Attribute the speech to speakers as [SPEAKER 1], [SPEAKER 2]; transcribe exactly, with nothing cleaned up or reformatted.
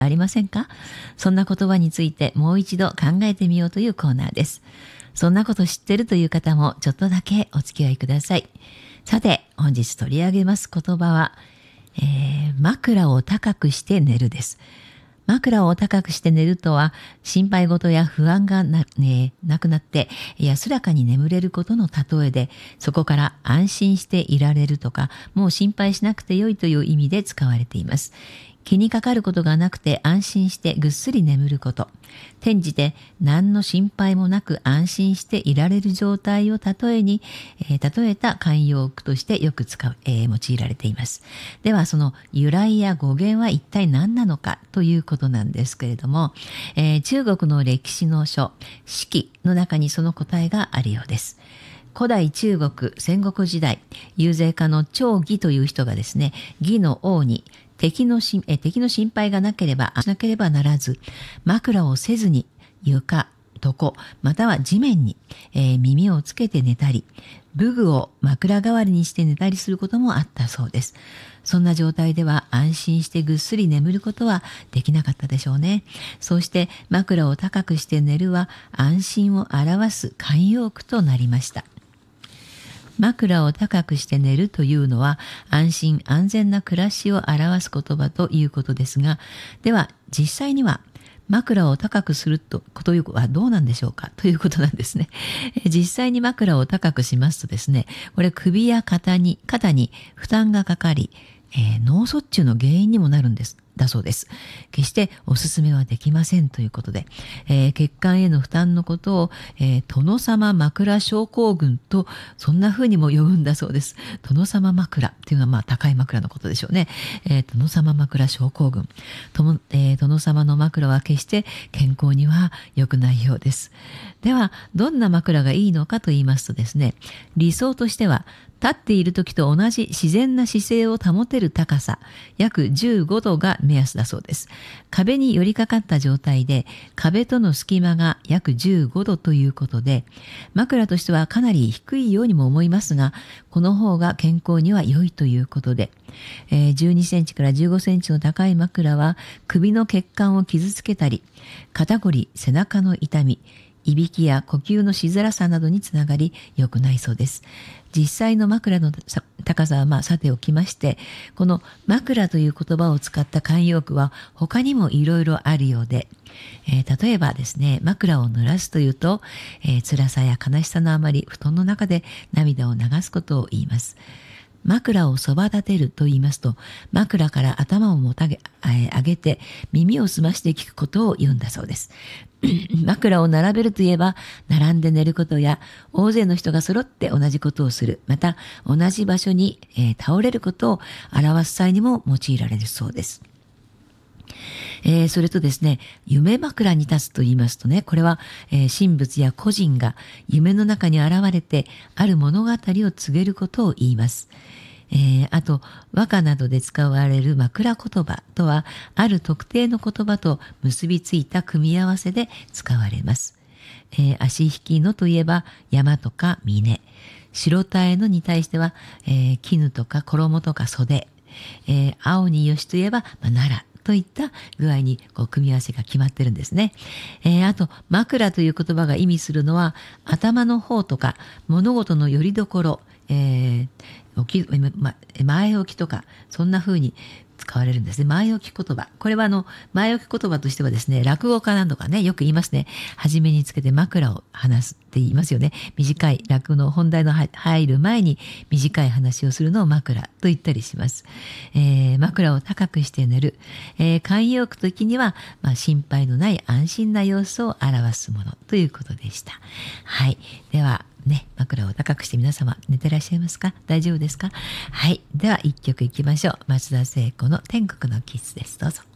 [SPEAKER 1] ありませんか？そんな言葉についてもう一度考えてみようというコーナーです。そんなこと知ってるという方もちょっとだけお付き合いください。さて、本日取り上げます言葉は、えー、枕を高くして寝るです。枕を高くして寝るとは、心配事や不安が な,、ね、なくなって安らかに眠れることの例えで、そこから安心していられるとか、もう心配しなくてよいという意味で使われています。気にかかることがなくて安心してぐっすり眠ること。転じて何の心配もなく安心していられる状態を例えに、えー、例えた慣用句としてよく使う、えー、用いられています。ではその由来や語源は一体何なのかということなんですけれども、えー、中国の歴史の書「史記」の中にその答えがあるようです。古代中国戦国時代、遊説家の張儀という人がですね、義の王に敵のしえ敵の心配がなければしなければならず、枕をせずに床、床、または地面に、えー、耳をつけて寝たり、武具を枕代わりにして寝たりすることもあったそうです。そんな状態では安心してぐっすり眠ることはできなかったでしょうね。そうして枕を高くして寝るは安心を表す慣用句となりました。枕を高くして寝るというのは安心安全な暮らしを表す言葉ということですが、では実際には枕を高くするということはどうなんでしょうかということなんですね。実際に枕を高くしますとですね、これ首や肩に肩に負担がかかり、えー、脳卒中の原因にもなるんですだそうです。決してお勧めはできませんということで、えー、血管への負担のことを、えー、殿様枕症候群とそんな風にも呼ぶんだそうです。殿様枕っていうのはまあ高い枕のことでしょうね。えー、殿様枕症候群とも、えー、殿様の枕は決して健康には良くないようです。ではどんな枕がいいのかと言いますとですね、理想としては立っている時と同じ自然な姿勢を保てる高さ、約じゅうごどが目安だそうです。壁に寄りかかった状態で、壁との隙間が約じゅうごどということで、枕としてはかなり低いようにも思いますが、この方が健康には良いということで、えー、じゅうにセンチからじゅうごセンチの高い枕は首の血管を傷つけたり、肩こり、背中の痛み、いびきや呼吸のしづらさなどにつながり良くないそうです。実際の枕の高さはまあさておきまして、この枕という言葉を使った慣用句は他にもいろいろあるようで、えー、例えばですね、枕を濡らすというと、えー、辛さや悲しさのあまり布団の中で涙を流すことを言います。枕をそば立てると言いますと、枕から頭をもたげ、上げて耳を澄まして聞くことを言うんだそうです。枕を並べるといえば、並んで寝ることや大勢の人が揃って同じことをする、また同じ場所に、えー、倒れることを表す際にも用いられるそうです。えー、それとですね、夢枕に立つと言いますとね、これは、えー、神仏や個人が夢の中に現れてある物語を告げることを言います。えー、あと和歌などで使われる枕言葉とは、ある特定の言葉と結びついた組み合わせで使われます。えー、足引きのといえば山とか峰、白鯛のに対しては、えー、絹とか衣とか袖、えー、青によしといえば、まあ、奈良といった具合にこう組み合わせが決まってるんですね。えー、あと枕という言葉が意味するのは、頭の方とか物事の拠り所、えー、置きま、前置きとかそんな風に使われるんですね。前置き言葉。これはあの前置き言葉としてはですね、落語家などがねよく言いますね。初めにつけて枕を話すって言いますよね。短い落語の本題の入る前に短い話をするのを枕と言ったりします。えー、枕を高くして寝る。えー、慣用句的には、まあ、心配のない安心な様子を表すものということでした。はい。ではね、枕を高くして皆様寝てらっしゃいますか？大丈夫ですか？はい。では一曲いきましょう。松田聖子の天国のキスです。どうぞ。